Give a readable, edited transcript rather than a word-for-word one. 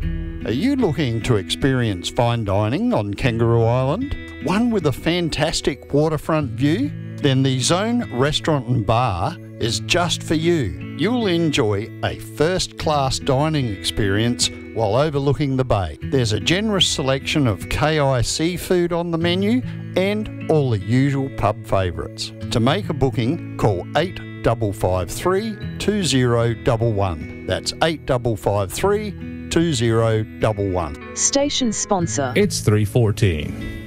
Are you looking to experience fine dining on Kangaroo Island? One with a fantastic waterfront view? Then the Zone Restaurant and Bar is just for you. You'll enjoy a first-class dining experience while overlooking the bay. There's a generous selection of KI seafood on the menu and all the usual pub favourites. To make a booking, call 8553 2011. That's 8553 2011. Station sponsor. It's 3:14.